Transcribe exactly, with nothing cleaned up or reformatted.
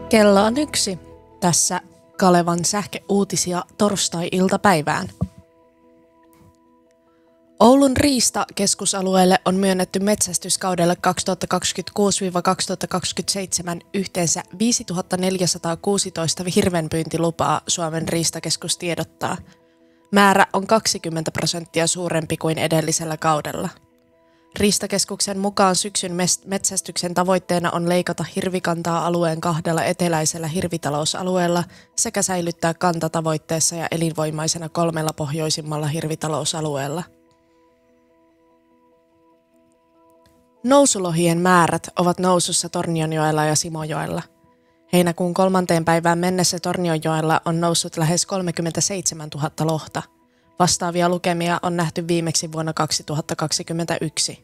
Kello on yksi. Tässä Kalevan sähkeuutisia torstai-iltapäivään. Oulun Riistakeskusalueelle on myönnetty metsästyskaudelle kaksituhattakaksikymmentäkuusi kaksituhattakaksikymmentäseitsemän yhteensä viisituhatta neljäsataakuusitoista hirvenpyyntilupaa, Suomen Riistakeskus tiedottaa. Määrä on kaksikymmentä prosenttia suurempi kuin edellisellä kaudella. Riistakeskuksen mukaan syksyn metsästyksen tavoitteena on leikata hirvikantaa alueen kahdella eteläisellä hirvitalousalueella sekä säilyttää kanta tavoitteessa ja elinvoimaisena kolmella pohjoisimmalla hirvitalousalueella. Nousulohien määrät ovat nousussa Tornionjoella ja Simojoella. Heinäkuun kolmanteen päivään mennessä Tornionjoella on noussut lähes kolmekymmentäseitsemäntuhatta lohta. Vastaavia lukemia on nähty viimeksi vuonna kaksituhattakaksikymmentäyksi.